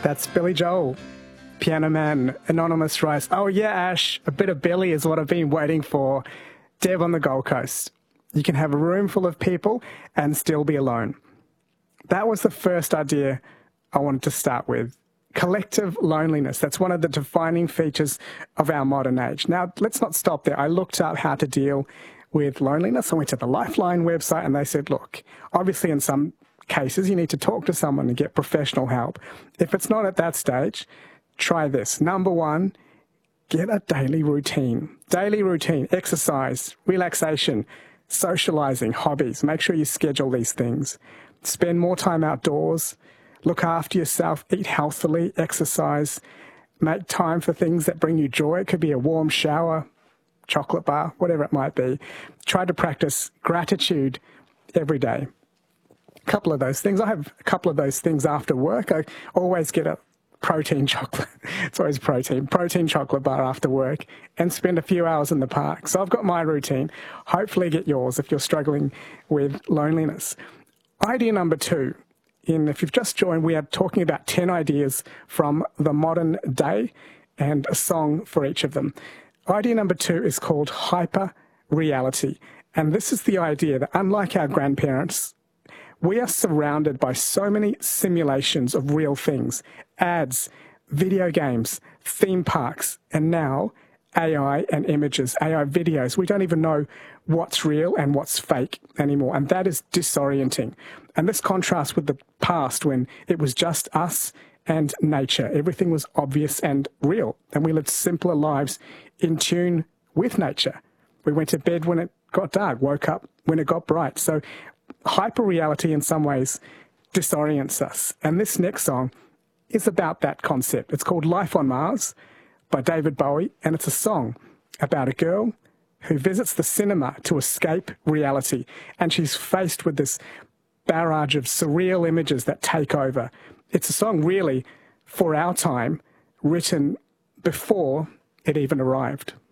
That's Billy Joel. Piano Man, Anonymous writes, "Oh yeah, Ash, a bit of Billy is what I've been waiting for. Deb on the Gold Coast. You can have a room full of people and still be alone." That was the first idea I wanted to start with. Collective loneliness. That's one of the defining features of our modern age. Now, let's not stop there. I looked up how to deal with loneliness. I went to the Lifeline website and they said, look, obviously in some cases you need to talk to someone and get professional help. If it's not at that stage, try this. Number one, get a daily routine. Daily routine, exercise, relaxation, socializing, hobbies. Make sure you schedule these things. Spend more time outdoors. Look after yourself, eat healthily, exercise, make time for things that bring you joy. It could be a warm shower, chocolate bar, whatever it might be. Try to practice gratitude every day. A couple of those things. I have a couple of those things after work. I always get a protein chocolate. It's always protein chocolate bar after work and spend a few hours in the park. So I've got my routine. Hopefully get yours if you're struggling with loneliness. Idea number two. If you've just joined, we are talking about 10 ideas from the modern day and a song for each of them. Idea number two is called hyper reality. And this is the idea that unlike our grandparents, we are surrounded by so many simulations of real things, ads, video games, theme parks, and now AI and images, AI videos. We don't even know what's real and what's fake anymore. And that is disorienting. And this contrasts with the past when it was just us and nature. Everything was obvious and real. And we lived simpler lives in tune with nature. We went to bed when it got dark, woke up when it got bright. So hyper-reality in some ways disorients us. And this next song is about that concept. It's called Life on Mars by David Bowie, and it's a song about a girl who visits the cinema to escape reality. And she's faced with this barrage of surreal images that take over. It's a song really for our time, written before it even arrived.